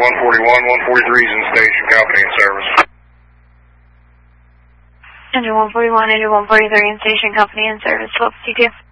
141, 143 is in station, company in service. Engine 141, engine 143 in station, company in service, 1252.